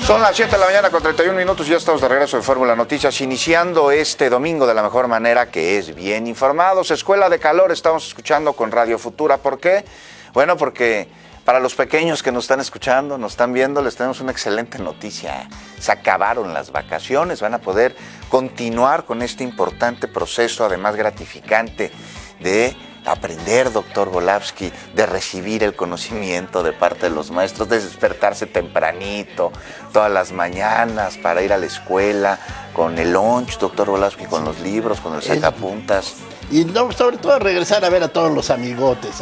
Son las 7 de la mañana con 31 minutos y ya estamos de regreso en Fórmula Noticias, iniciando este domingo de la mejor manera, que es bien informados. Escuela de Calor estamos escuchando con Radio Futura. ¿Por qué? Bueno, porque para los pequeños que nos están escuchando, nos están viendo, les tenemos una excelente noticia. Se acabaron las vacaciones, van a poder continuar con este importante proceso, además gratificante, de aprender, doctor Volavsky, de recibir el conocimiento de parte de los maestros, de despertarse tempranito, todas las mañanas para ir a la escuela, con el lunch, doctor Volavsky, con los libros, con el sacapuntas. Y no, sobre todo regresar a ver a todos los amigotes,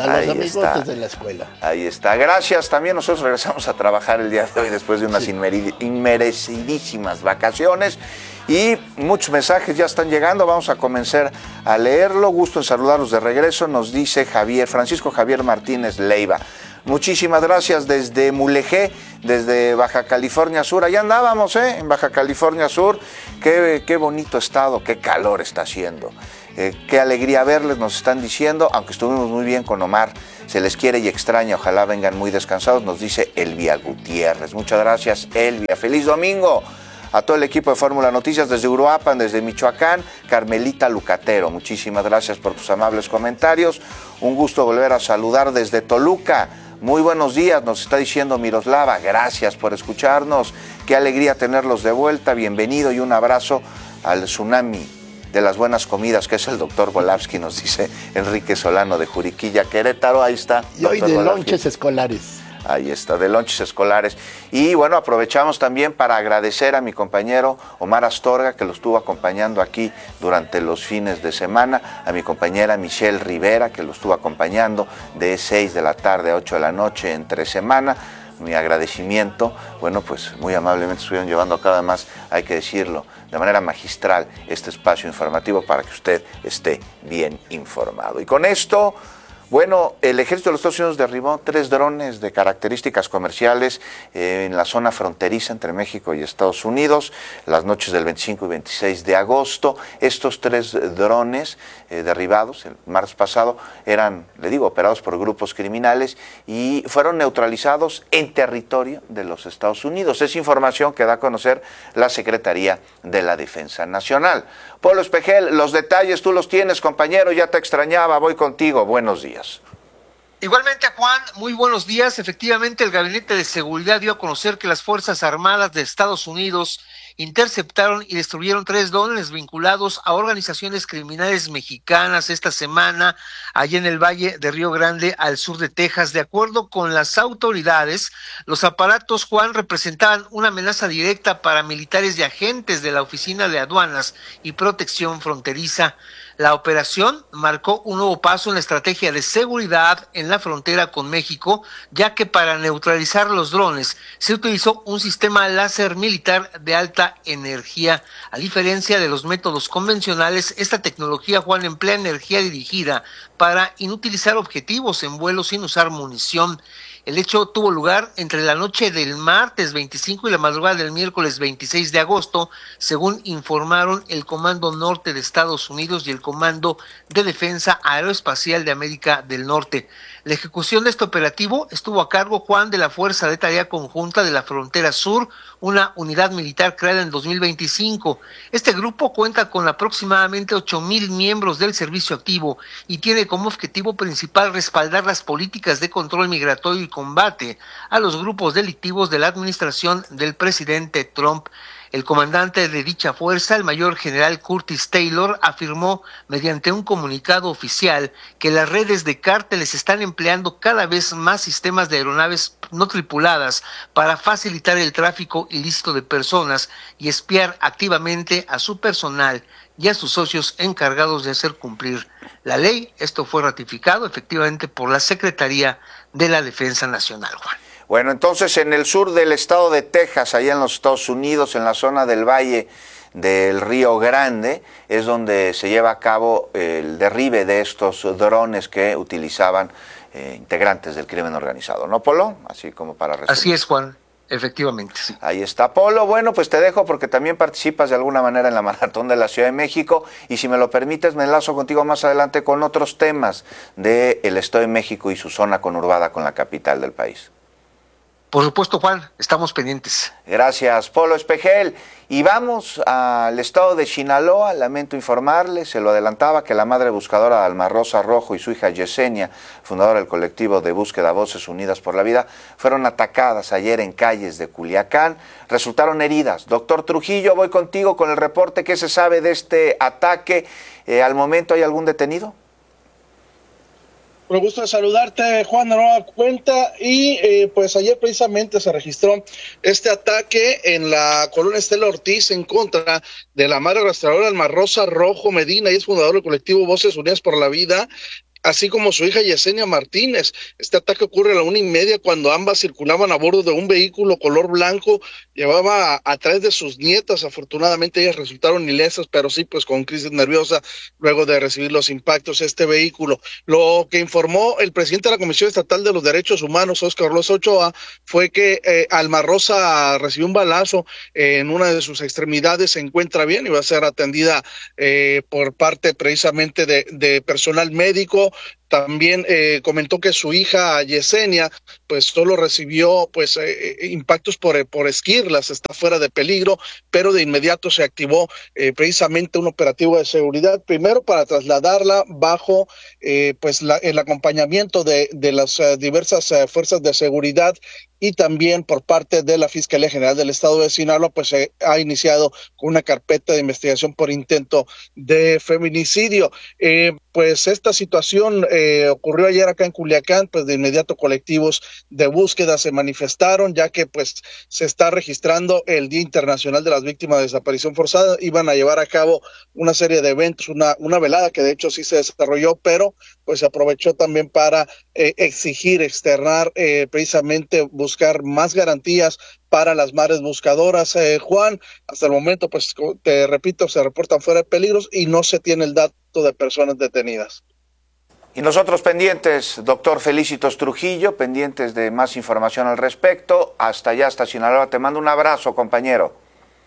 de la escuela. Ahí está. Gracias. También nosotros regresamos a trabajar el día de hoy después de unas inmerecidísimas vacaciones. Y muchos mensajes ya están llegando, vamos a comenzar a leerlo. Gusto en saludarlos de regreso, nos dice Francisco Javier Martínez Leiva. Muchísimas gracias desde Mulegé, desde Baja California Sur. Allá andábamos, en Baja California Sur. Qué bonito estado, qué calor está haciendo. Qué alegría verles, nos están diciendo, aunque estuvimos muy bien con Omar, se les quiere y extraña, ojalá vengan muy descansados, nos dice Elvia Gutiérrez. Muchas gracias, Elvia. ¡Feliz domingo! A todo el equipo de Fórmula Noticias desde Uruapan, desde Michoacán, Carmelita Lucatero. Muchísimas gracias por tus amables comentarios. Un gusto volver a saludar desde Toluca. Muy buenos días, nos está diciendo Miroslava. Gracias por escucharnos. Qué alegría tenerlos de vuelta. Bienvenido y un abrazo al tsunami de las buenas comidas, que es el doctor Volavsky, nos dice Enrique Solano de Juriquilla, Querétaro. Ahí está. Y hoy de lonches escolares. Ahí está, de lonches escolares. Y bueno, aprovechamos también para agradecer a mi compañero Omar Astorga, que lo estuvo acompañando aquí durante los fines de semana, a mi compañera Michelle Rivera, que lo estuvo acompañando de 6 de la tarde a 8 de la noche entre semana. Mi agradecimiento, bueno, pues muy amablemente estuvieron llevando a cabo, además, hay que decirlo, de manera magistral, este espacio informativo para que usted esté bien informado. Y con esto, bueno, el Ejército de los Estados Unidos derribó 3 drones de características comerciales en la zona fronteriza entre México y Estados Unidos, las noches del 25 y 26 de agosto. Estos 3 drones derribados el martes pasado eran, le digo, operados por grupos criminales y fueron neutralizados en territorio de los Estados Unidos. Es información que da a conocer la Secretaría de la Defensa Nacional. Polo Espejel, los detalles tú los tienes, compañero, ya te extrañaba, voy contigo, buenos días. Igualmente, Juan, muy buenos días. Efectivamente, el Gabinete de Seguridad dio a conocer que las Fuerzas Armadas de Estados Unidos interceptaron y destruyeron 3 drones vinculados a organizaciones criminales mexicanas esta semana, allá en el Valle de Río Grande, al sur de Texas. De acuerdo con las autoridades, los aparatos, Juan, representaban una amenaza directa para militares y agentes de la Oficina de Aduanas y Protección Fronteriza. La operación marcó un nuevo paso en la estrategia de seguridad en la frontera con México, ya que para neutralizar los drones se utilizó un sistema láser militar de alta energía. A diferencia de los métodos convencionales, esta tecnología, Juan, emplea energía dirigida para inutilizar objetivos en vuelo sin usar munición. El hecho tuvo lugar entre la noche del martes 25 y la madrugada del miércoles 26 de agosto, según informaron el Comando Norte de Estados Unidos y el Comando de Defensa Aeroespacial de América del Norte. La ejecución de este operativo estuvo a cargo, Juan, de la Fuerza de Tarea Conjunta de la Frontera Sur, una unidad militar creada en 2025. Este grupo cuenta con aproximadamente 8,000 miembros del servicio activo y tiene como objetivo principal respaldar las políticas de control migratorio y combate a los grupos delictivos de la administración del presidente Trump. El comandante de dicha fuerza, el mayor general Curtis Taylor, afirmó mediante un comunicado oficial que las redes de cárteles están empleando cada vez más sistemas de aeronaves no tripuladas para facilitar el tráfico ilícito de personas y espiar activamente a su personal y a sus socios encargados de hacer cumplir la ley. Esto fue ratificado efectivamente por la Secretaría de la Defensa Nacional, Juan. Bueno, entonces en el sur del estado de Texas, allá en los Estados Unidos, en la zona del Valle del Río Grande, es donde se lleva a cabo el derribe de estos drones que utilizaban integrantes del crimen organizado, ¿no, Polo? Así como para resumir. Así es, Juan. Efectivamente, sí. Ahí está, Polo. Bueno, pues te dejo porque también participas de alguna manera en la Maratón de la Ciudad de México y si me lo permites me enlazo contigo más adelante con otros temas del Estado de México y su zona conurbada con la capital del país. Por supuesto, Juan, estamos pendientes. Gracias, Polo Espejel. Y vamos al estado de Sinaloa. Lamento informarle, se lo adelantaba, que la madre buscadora Alma Rosa Rojo y su hija Yesenia, fundadora del colectivo de búsqueda Voces Unidas por la Vida, fueron atacadas ayer en calles de Culiacán. Resultaron heridas. Doctor Trujillo, voy contigo con el reporte. ¿Qué se sabe de este ataque? ¿Al momento hay algún detenido? Un gusto de saludarte, Juan, de nueva cuenta. Y pues ayer precisamente se registró este ataque en la colonia Estela Ortiz en contra de la madre rastreadora Alma Rosa Rojo Medina, y es fundador del colectivo Voces Unidas por la Vida, así como su hija Yesenia Martínez. Este ataque ocurre a la 1:30 cuando ambas circulaban a bordo de un vehículo color blanco. Llevaba a 3 de sus nietas. Afortunadamente ellas resultaron ilesas, pero sí pues con crisis nerviosa luego de recibir los impactos de este vehículo. Lo que informó el presidente de la Comisión Estatal de los Derechos Humanos, Óscar Orloza Ochoa, fue que Alma Rosa recibió un balazo en una de sus extremidades, se encuentra bien y va a ser atendida por parte precisamente de personal médico. También comentó que su hija Yesenia pues solo recibió pues impactos por esquirlas, está fuera de peligro, pero de inmediato se activó precisamente un operativo de seguridad, primero para trasladarla bajo pues el acompañamiento de las diversas fuerzas de seguridad, y también por parte de la Fiscalía General del Estado de Sinaloa pues se ha iniciado con una carpeta de investigación por intento de feminicidio. Pues esta situación ocurrió ayer acá en Culiacán. Pues de inmediato colectivos de búsqueda se manifestaron, ya que pues se está registrando el Día Internacional de las Víctimas de Desaparición Forzada. Iban a llevar a cabo una serie de eventos, una velada que de hecho sí se desarrolló, pero pues se aprovechó también para exigir, externar, precisamente buscar más garantías para las madres buscadoras. Juan, hasta el momento, pues te repito, se reportan fuera de peligros y no se tiene el dato de personas detenidas. Y nosotros pendientes, doctor Felicitos Trujillo, pendientes de más información al respecto. Hasta allá, hasta Sinaloa. Te mando un abrazo, compañero.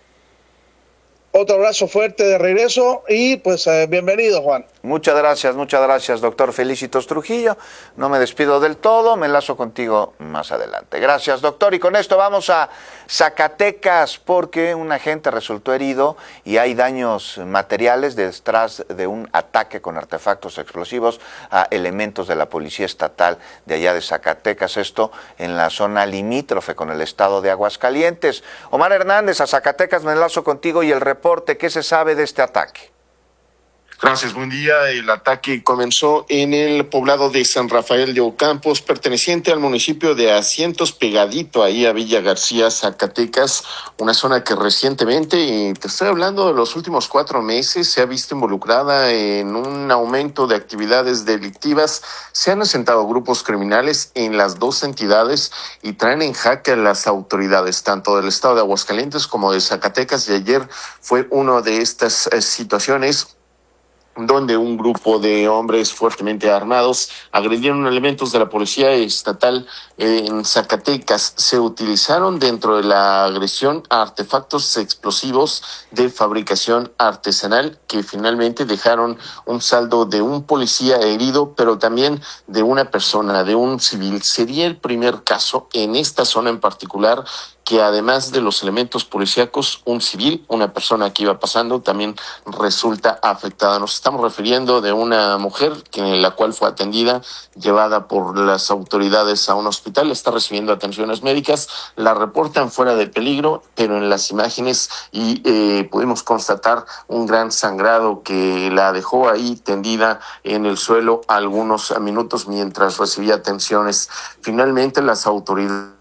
Otro abrazo fuerte de regreso y pues bienvenido, Juan. Muchas gracias, doctor Felicitos Trujillo. No me despido del todo, me enlazo contigo más adelante. Gracias, doctor. Y con esto vamos a Zacatecas, porque un agente resultó herido y hay daños materiales detrás de un ataque con artefactos explosivos a elementos de la Policía Estatal de allá de Zacatecas. Esto en la zona limítrofe con el estado de Aguascalientes. Omar Hernández, a Zacatecas, me enlazo contigo y el reporte. ¿Qué se sabe de este ataque? Gracias, buen día. El ataque comenzó en el poblado de San Rafael de Ocampos, perteneciente al municipio de Asientos, pegadito ahí a Villa García, Zacatecas, una zona que recientemente, y te estoy hablando de los últimos 4 meses, se ha visto involucrada en un aumento de actividades delictivas. Se han asentado grupos criminales en las dos entidades y traen en jaque a las autoridades, tanto del estado de Aguascalientes como de Zacatecas, y ayer fue una de estas situaciones donde un grupo de hombres fuertemente armados agredieron elementos de la Policía Estatal en Zacatecas. Se utilizaron dentro de la agresión artefactos explosivos de fabricación artesanal que finalmente dejaron un saldo de un policía herido, pero también de una persona, de un civil. Sería el primer caso en esta zona en particular que además de los elementos policíacos, un civil, una persona que iba pasando, también resulta afectada. Nos estamos refiriendo de una mujer la cual fue atendida, llevada por las autoridades a un hospital, está recibiendo atenciones médicas, la reportan fuera de peligro, pero en las imágenes pudimos constatar un gran sangrado que la dejó ahí tendida en el suelo algunos minutos mientras recibía atenciones. Finalmente las autoridades,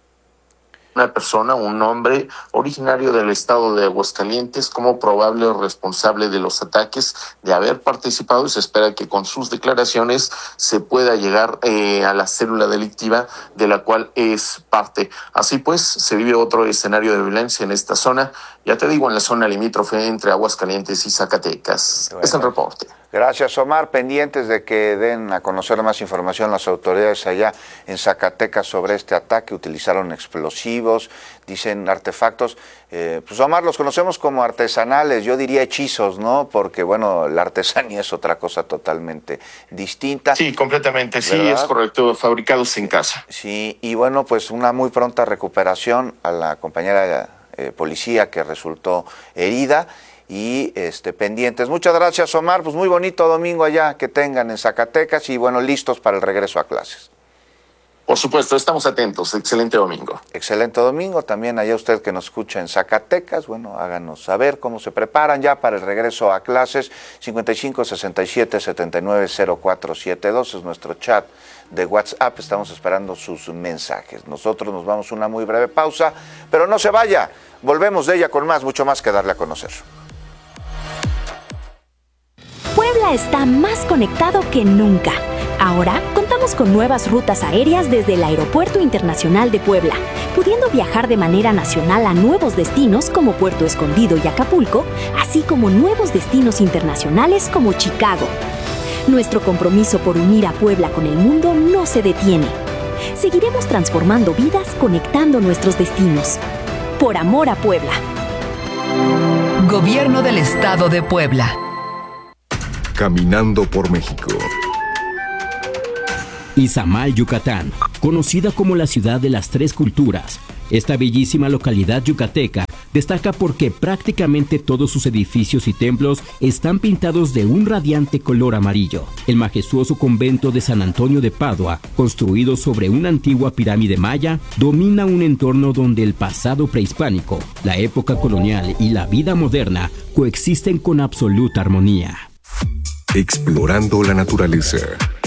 una persona, un hombre originario del estado de Aguascalientes, como probable responsable de los ataques, de haber participado, y se espera que con sus declaraciones se pueda llegar a la célula delictiva de la cual es parte. Así pues, se vive otro escenario de violencia en esta zona, ya te digo, en la zona limítrofe entre Aguascalientes y Zacatecas. Bueno, es el reporte. Gracias, Omar. Pendientes de que den a conocer más información las autoridades allá en Zacatecas sobre este ataque. Utilizaron explosivos, dicen artefactos. Pues, Omar, los conocemos como artesanales, yo diría hechizos, ¿no? Porque, bueno, la artesanía es otra cosa totalmente distinta. Sí, completamente, sí, ¿verdad? es correcto, fabricados en casa. Sí, y bueno, pues una muy pronta recuperación a la compañera policía que resultó herida. Y pendientes. Muchas gracias, Omar. Pues muy bonito domingo allá que tengan en Zacatecas y bueno, listos para el regreso a clases. Por supuesto, estamos atentos. Excelente domingo. Excelente domingo. También allá usted que nos escucha en Zacatecas, bueno, háganos saber cómo se preparan ya para el regreso a clases. 55 67 79 0472 es nuestro chat de WhatsApp. Estamos esperando sus mensajes. Nosotros nos vamos a una muy breve pausa, pero no se vaya. Volvemos de ella con más, mucho más que darle a conocer. Puebla está más conectado que nunca. Ahora contamos con nuevas rutas aéreas desde el Aeropuerto Internacional de Puebla, pudiendo viajar de manera nacional a nuevos destinos como Puerto Escondido y Acapulco, así como nuevos destinos internacionales como Chicago. Nuestro compromiso por unir a Puebla con el mundo no se detiene. Seguiremos transformando vidas conectando nuestros destinos. Por amor a Puebla. Gobierno del Estado de Puebla. Caminando por México. Izamal, Yucatán, conocida como la ciudad de las tres culturas. Esta bellísima localidad yucateca destaca porque prácticamente todos sus edificios y templos están pintados de un radiante color amarillo. El majestuoso convento de San Antonio de Padua, construido sobre una antigua pirámide maya, domina un entorno donde el pasado prehispánico, la época colonial y la vida moderna coexisten con absoluta armonía. Explorando la naturaleza.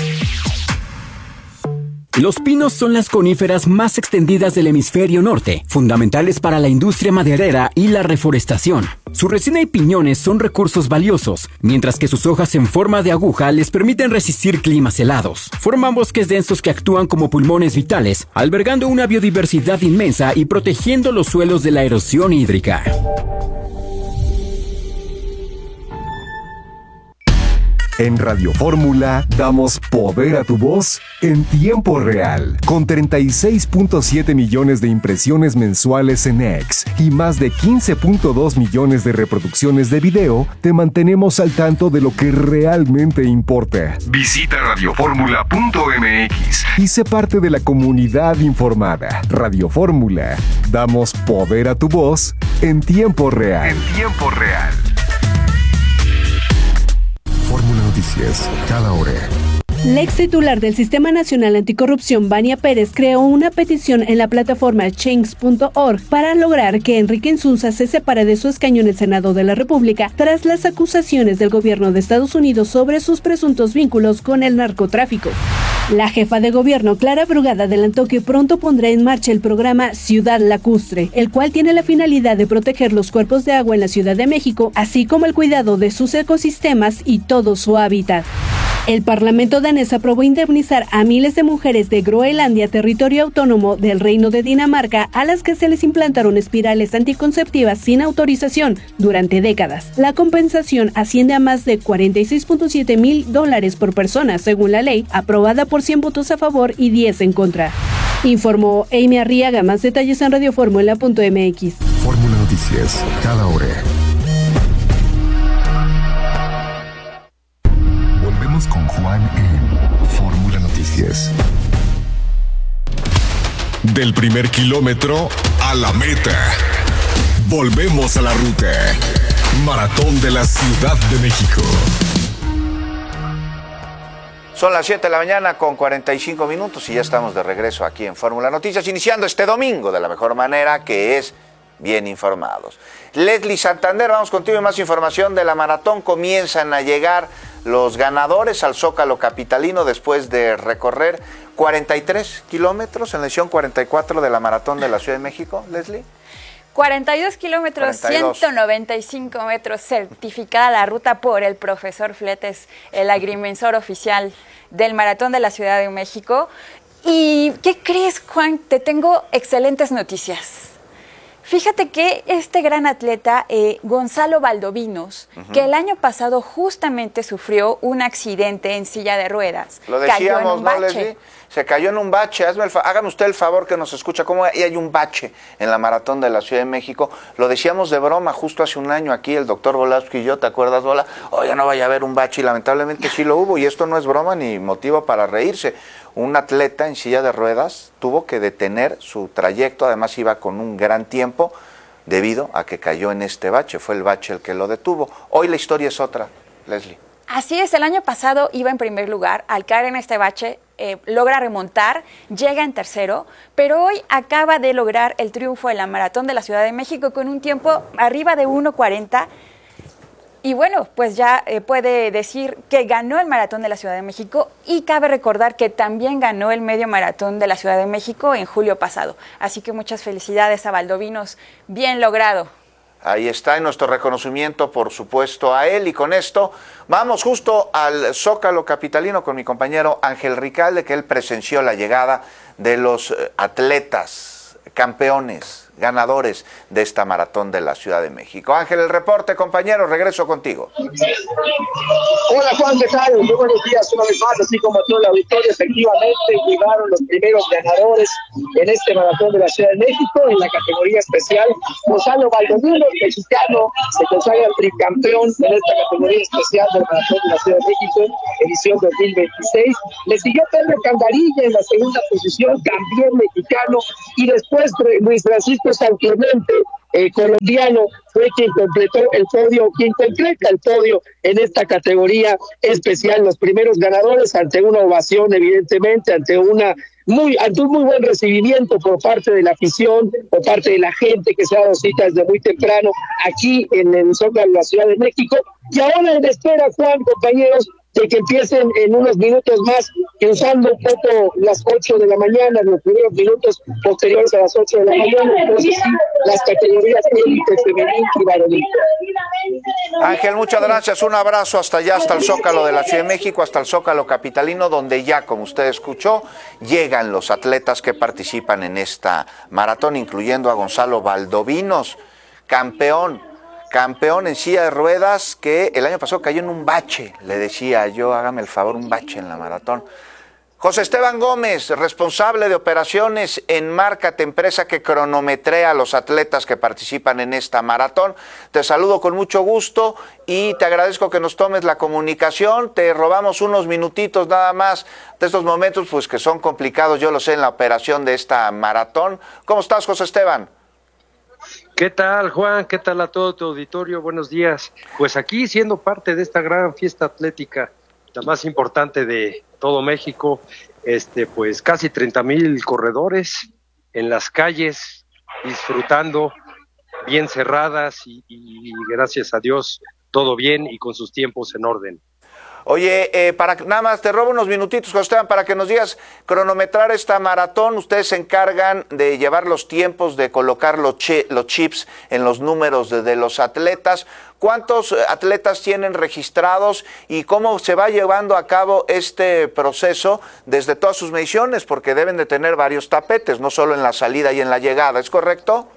Los pinos son las coníferas más extendidas del hemisferio norte, fundamentales para la industria maderera y la reforestación. Su resina y piñones son recursos valiosos, mientras que sus hojas en forma de aguja les permiten resistir climas helados. Forman bosques densos que actúan como pulmones vitales, albergando una biodiversidad inmensa y protegiendo los suelos de la erosión hídrica. En Radio Fórmula damos poder a tu voz en tiempo real. Con 36.7 millones de impresiones mensuales en X y más de 15.2 millones de reproducciones de video, te mantenemos al tanto de lo que realmente importa. Visita radioformula.mx y sé parte de la comunidad informada. Radio Fórmula, damos poder a tu voz en tiempo real. En tiempo real. Fórmula Noticias, cada hora. La ex titular del Sistema Nacional Anticorrupción, Vania Pérez, creó una petición en la plataforma change.org para lograr que Enrique Insunza se separe de su escaño en el Senado de la República tras las acusaciones del gobierno de Estados Unidos sobre sus presuntos vínculos con el narcotráfico. La jefa de gobierno, Clara Brugada, adelantó que pronto pondrá en marcha el programa Ciudad Lacustre, el cual tiene la finalidad de proteger los cuerpos de agua en la Ciudad de México, así como el cuidado de sus ecosistemas y todo su hábitat. El Parlamento danés aprobó indemnizar a miles de mujeres de Groenlandia, territorio autónomo del Reino de Dinamarca, a las que se les implantaron espirales anticonceptivas sin autorización durante décadas. La compensación asciende a más de $46.7 mil por persona, según la ley, aprobada por 100 votos a favor y 10 en contra. Informó Amy Arriaga. Más detalles en radioformula.mx. Fórmula Noticias, cada hora. Volvemos con Juan en Fórmula Noticias. Del primer kilómetro a la meta. Volvemos a la ruta. Maratón de la Ciudad de México. Son las 7 de la mañana con 45 minutos y ya estamos de regreso aquí en Fórmula Noticias, iniciando este domingo de la mejor manera, que es bien informados. Leslie Santander, vamos contigo y más información de la maratón. Comienzan a llegar los ganadores al Zócalo capitalino después de recorrer 43 kilómetros en la edición 44 de la maratón de la Ciudad de México. Leslie. 42 kilómetros, 195 metros, certificada la ruta por el profesor Fletes, el agrimensor oficial del Maratón de la Ciudad de México. ¿Y qué crees, Juan? Te tengo excelentes noticias. Fíjate que este gran atleta, Gonzalo Valdovinos, que el año pasado justamente sufrió un accidente en silla de ruedas. Lo decíamos, ¿no, Leslie? Se cayó en un bache. Hágame usted el favor que nos escucha. ¿Cómo hay un bache en la maratón de la Ciudad de México? Lo decíamos de broma justo hace un año aquí, el doctor Volasco y yo, ¿te acuerdas, Bola? Oye, no vaya a haber un bache, y lamentablemente sí lo hubo, y esto no es broma ni motivo para reírse. Un atleta en silla de ruedas tuvo que detener su trayecto, además iba con un gran tiempo, debido a que cayó en este bache. Fue el bache el que lo detuvo. Hoy la historia es otra, Leslie. Así es, el año pasado iba en primer lugar, al caer en este bache logra remontar, llega en tercero, pero hoy acaba de lograr el triunfo en la Maratón de la Ciudad de México con un tiempo arriba de 1:40. Y bueno, pues ya puede decir que ganó el Maratón de la Ciudad de México, y cabe recordar que también ganó el Medio Maratón de la Ciudad de México en julio pasado. Así que muchas felicidades a Valdovinos, bien logrado. Ahí está, en nuestro reconocimiento, por supuesto, a él. Y con esto vamos justo al Zócalo capitalino con mi compañero Ángel Ricalde, que él presenció la llegada de los atletas, campeones, ganadores de esta maratón de la Ciudad de México. Ángel, el reporte, compañero, regreso contigo. Hola Juan, ¿qué tal? Muy buenos días una vez más, así como todo el auditorio. Efectivamente llegaron los primeros ganadores en este maratón de la Ciudad de México en la categoría especial. Gonzalo Valdovinos, mexicano, se consagra tricampeón en esta categoría especial del maratón de la Ciudad de México, edición 2026. Le siguió Pedro Candarilla en la segunda posición, también mexicano, y después Luis Francisco San Clemente, colombiano, fue quien completó el podio, quien completa el podio en esta categoría especial. Los primeros ganadores, ante una ovación, evidentemente, ante un muy buen recibimiento por parte de la afición, por parte de la gente que se ha dado cita desde muy temprano aquí en el Zócalo de la Ciudad de México. Y ahora en espera, Juan, compañeros, de que empiecen en unos minutos más, usando un poco las 8 de la mañana, los primeros minutos posteriores a las 8 de la mañana, entonces sí, las categorías élite, femenil y varonil. Ángel, muchas gracias, un abrazo hasta allá, hasta el Zócalo de la Ciudad de México, hasta el Zócalo capitalino, donde ya, como usted escuchó, llegan los atletas que participan en esta maratón, incluyendo a Gonzalo Valdovinos, campeón en silla de ruedas, que el año pasado cayó en un bache, le decía yo, hágame el favor, un bache en la maratón. José Esteban Gómez, responsable de operaciones en Márcate, empresa que cronometrea a los atletas que participan en esta maratón. Te saludo con mucho gusto y te agradezco que nos tomes la comunicación. Te robamos unos minutitos nada más de estos momentos, pues que son complicados, yo lo sé, en la operación de esta maratón. ¿Cómo estás, José Esteban? ¿Qué tal, Juan? ¿Qué tal a todo tu auditorio? Buenos días. Pues aquí siendo parte de esta gran fiesta atlética, la más importante de todo México, pues casi 30,000 corredores en las calles, disfrutando, bien cerradas y gracias a Dios todo bien y con sus tiempos en orden. Oye, nada más te robo unos minutitos, José Esteban, para que nos digas, cronometrar esta maratón. Ustedes se encargan de llevar los tiempos, de colocar los chips en los números de los atletas. ¿Cuántos atletas tienen registrados y cómo se va llevando a cabo este proceso desde todas sus mediciones? Porque deben de tener varios tapetes, no solo en la salida y en la llegada, ¿es correcto?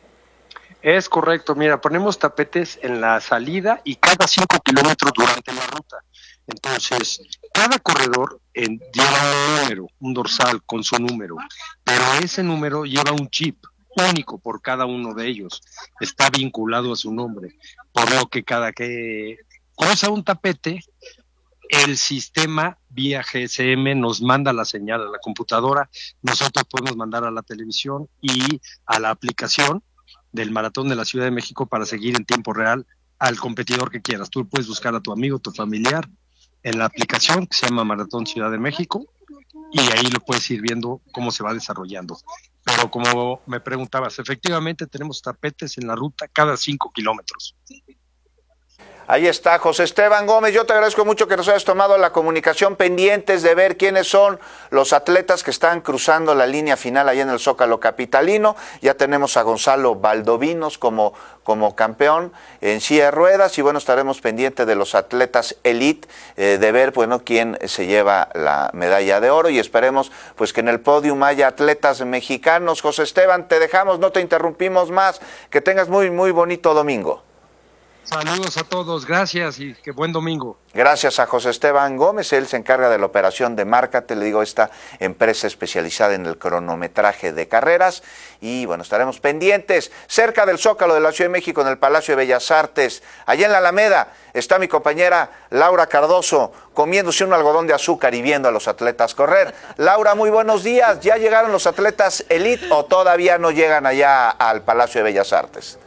Es correcto, mira, ponemos tapetes en la salida y cada 5 kilómetros durante la ruta. Entonces, cada corredor lleva un número, un dorsal con su número, pero ese número lleva un chip único por cada uno de ellos, está vinculado a su nombre, por lo que cada que cruza un tapete, el sistema vía GSM nos manda la señal a la computadora, nosotros podemos mandar a la televisión y a la aplicación del Maratón de la Ciudad de México para seguir en tiempo real al competidor que quieras. Tú puedes buscar a tu amigo, tu familiar, en la aplicación que se llama Maratón Ciudad de México y ahí lo puedes ir viendo cómo se va desarrollando. Pero como me preguntabas, efectivamente tenemos tapetes en la ruta cada 5 kilómetros. Ahí está José Esteban Gómez, yo te agradezco mucho que nos hayas tomado la comunicación, pendientes de ver quiénes son los atletas que están cruzando la línea final allá en el Zócalo capitalino. Ya tenemos a Gonzalo Valdovinos como campeón en silla de ruedas y bueno, estaremos pendientes de los atletas elite, de ver bueno quién se lleva la medalla de oro y esperemos pues que en el podium haya atletas mexicanos. José Esteban, te dejamos, no te interrumpimos más, que tengas muy bonito domingo. Saludos a todos, gracias y qué buen domingo. Gracias a José Esteban Gómez, él se encarga de la operación de Márcate, le digo, esta empresa especializada en el cronometraje de carreras. Y bueno, estaremos pendientes. Cerca del Zócalo de la Ciudad de México, en el Palacio de Bellas Artes, allá en la Alameda, está mi compañera Laura Cardoso, comiéndose un algodón de azúcar y viendo a los atletas correr. Laura, muy buenos días. ¿Ya llegaron los atletas elite o todavía no llegan allá al Palacio de Bellas Artes?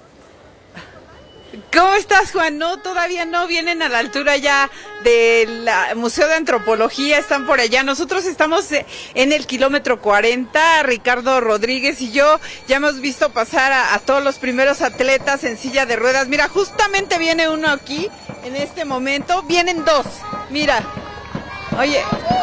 ¿Cómo estás, Juan? No, todavía no, vienen a la altura ya del Museo de Antropología, están por allá. Nosotros estamos en el kilómetro 40, Ricardo Rodríguez y yo ya hemos visto pasar a todos los primeros atletas en silla de ruedas. Mira, justamente viene uno aquí, en este momento, vienen dos, mira. Oye,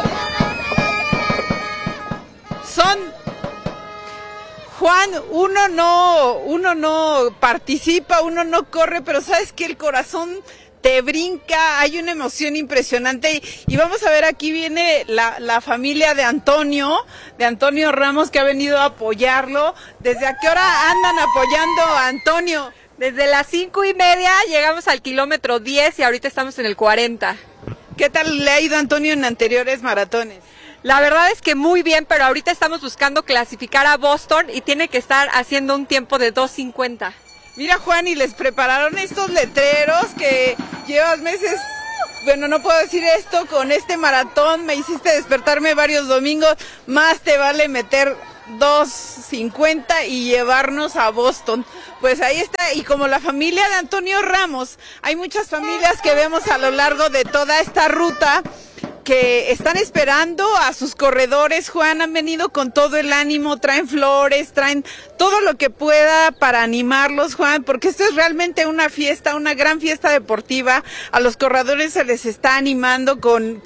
Juan, uno no participa, uno no corre, pero sabes que el corazón te brinca, hay una emoción impresionante y vamos a ver, aquí viene la familia de Antonio Ramos, que ha venido a apoyarlo. ¿Desde a qué hora andan apoyando a Antonio? Desde las 5:30 llegamos al kilómetro 10 y ahorita estamos en el 40. ¿Qué tal le ha ido a Antonio en anteriores maratones? La verdad es que muy bien, pero ahorita estamos buscando clasificar a Boston y tiene que estar haciendo un tiempo de 2:50. Mira, Juan, y les prepararon estos letreros que llevas meses, bueno, no puedo decir esto, con este maratón me hiciste despertarme varios domingos, más te vale meter 2:50 y llevarnos a Boston. Pues ahí está, y como la familia de Antonio Ramos, hay muchas familias que vemos a lo largo de toda esta ruta que están esperando a sus corredores, Juan, han venido con todo el ánimo, traen flores, traen todo lo que pueda para animarlos, Juan, porque esto es realmente una fiesta, una gran fiesta deportiva. A los corredores se les está animando con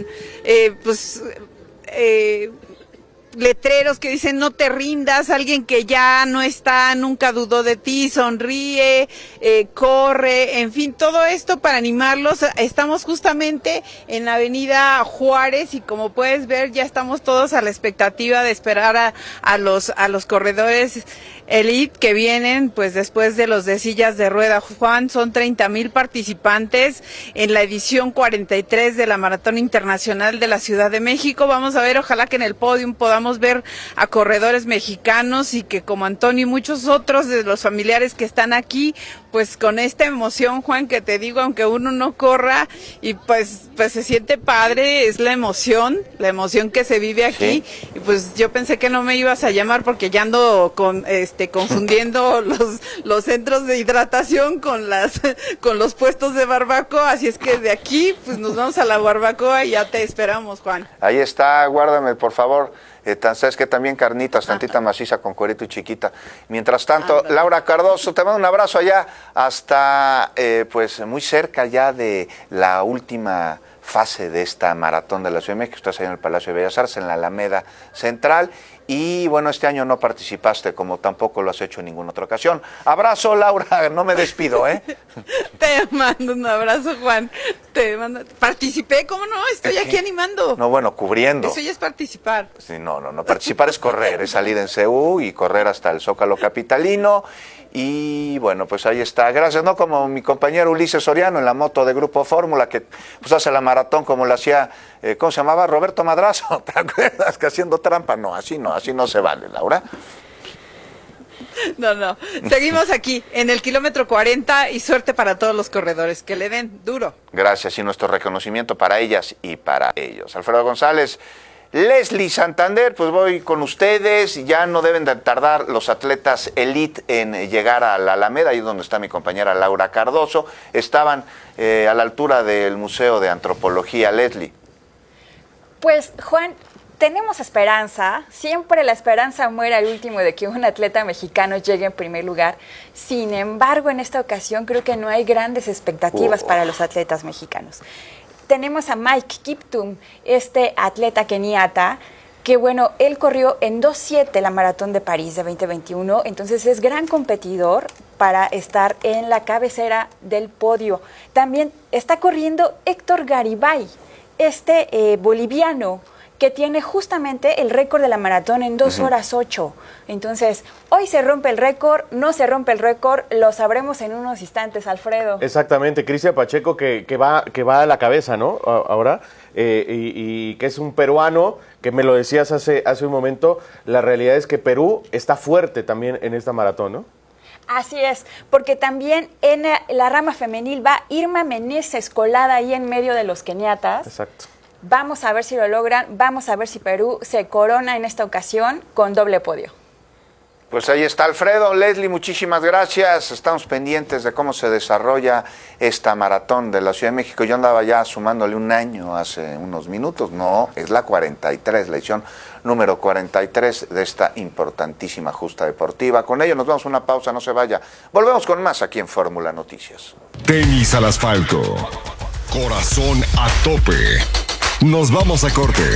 letreros que dicen no te rindas, alguien que ya no está, nunca dudó de ti, sonríe, corre, en fin, todo esto para animarlos. Estamos justamente en la avenida Juárez y como puedes ver ya estamos todos a la expectativa de esperar a los corredores elite que vienen pues después de los de sillas de rueda. Juan, son 30,000 participantes en la edición 43 de la Maratón Internacional de la Ciudad de México. Vamos a ver, ojalá que en el podium podamos ver a corredores mexicanos y que como Antonio y muchos otros de los familiares que están aquí, pues con esta emoción, Juan, que te digo, aunque uno no corra y pues se siente padre, es la emoción que se vive aquí. Sí. Y pues yo pensé que no me ibas a llamar porque ya ando confundiendo los centros de hidratación con los puestos de barbacoa, así es que de aquí pues nos vamos a la barbacoa y ya te esperamos, Juan. Ahí está, guárdame por favor. ¿Sabes qué? También carnitas, tantita maciza con cuerito y chiquita. Mientras tanto, Laura Cardoso, te mando un abrazo allá hasta, pues, muy cerca ya de la última fase de esta maratón de la Ciudad de México. Estás ahí en el Palacio de Bellas Artes, en la Alameda Central. Y bueno, este año no participaste, como tampoco lo has hecho en ninguna otra ocasión. Abrazo, Laura, no me despido, ¿eh? Te mando un abrazo, Juan. Participé, ¿cómo no? Estoy aquí animando. No, bueno, cubriendo. Eso ya es participar. Sí, no. Participar es correr, es salir en CU y correr hasta el Zócalo capitalino. Y bueno, pues ahí está. Gracias, ¿no? Como mi compañero Ulises Soriano en la moto de Grupo Fórmula, que pues hace la maratón como lo hacía, ¿cómo se llamaba? Roberto Madrazo. ¿Te acuerdas? Que haciendo trampa. No, así no se vale, Laura. No. Seguimos aquí en el kilómetro 40 y suerte para todos los corredores. Que le den duro. Gracias y nuestro reconocimiento para ellas y para ellos. Alfredo González. Leslie Santander, pues voy con ustedes, ya no deben de tardar los atletas elite en llegar a la Alameda, ahí donde está mi compañera Laura Cardoso, estaban a la altura del Museo de Antropología. Leslie. Pues, Juan, tenemos esperanza, siempre la esperanza muere al último de que un atleta mexicano llegue en primer lugar. Sin embargo, en esta ocasión creo que no hay grandes expectativas para los atletas mexicanos. Tenemos a Mike Kiptum, este atleta keniata, que bueno, él corrió en 2:07 la Maratón de París de 2021, entonces es gran competidor para estar en la cabecera del podio. También está corriendo Héctor Garibay, este boliviano, que tiene justamente el récord de la maratón en 2:08. Entonces, hoy se rompe el récord, no se rompe el récord, lo sabremos en unos instantes, Alfredo. Exactamente, Cristian Pacheco que va a la cabeza, ¿no? Ahora, y que es un peruano, que me lo decías hace un momento, la realidad es que Perú está fuerte también en esta maratón, ¿no? Así es, porque también en la rama femenil va Irma Meneses colada ahí en medio de los keniatas. Exacto. Vamos a ver si lo logran, vamos a ver si Perú se corona en esta ocasión con doble podio. Pues ahí está Alfredo. Leslie, muchísimas gracias. Estamos pendientes de cómo se desarrolla esta maratón de la Ciudad de México. Yo andaba ya sumándole un año hace unos minutos. No, es la 43, la edición número 43 de esta importantísima justa deportiva. Con ello nos vamos a una pausa, no se vaya. Volvemos con más aquí en Fórmula Noticias. Tenis al asfalto. Corazón a tope. Nos vamos a corte.